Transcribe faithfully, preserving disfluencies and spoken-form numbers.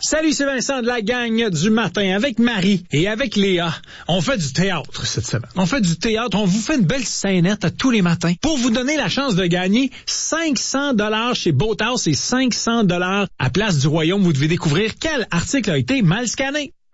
Salut, c'est Vincent de la gang du matin avec Marie et avec Léa. On fait du théâtre cette semaine. On fait du théâtre. On vous fait une belle scénette à tous les matins pour vous donner la chance de gagner cinq cents dollars chez Boathouse et cinq cents dollars à Place du Royaume. Vous devez découvrir quel article a été mal scanné.